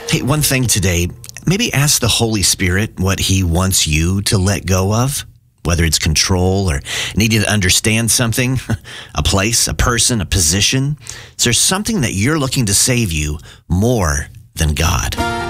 Hey, one thing today, maybe ask the Holy Spirit what he wants you to let go of, whether it's control or needing to understand something, a place, a person, a position. Is there something that you're looking to save you more than God?